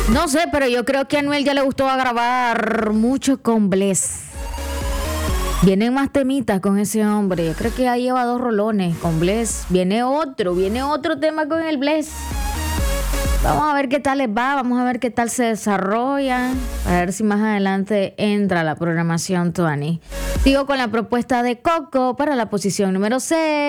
No sé, pero yo creo que a Anuel ya le gustó a grabar mucho con Bless. Vienen más temitas con ese hombre. Yo creo que ya lleva 2 rolones con Bless. Viene otro tema con el Bless. Vamos a ver qué tal les va, vamos a ver qué tal se desarrolla, a ver si más adelante entra la programación Tuani. Sigo con la propuesta de Coco para la posición número 6.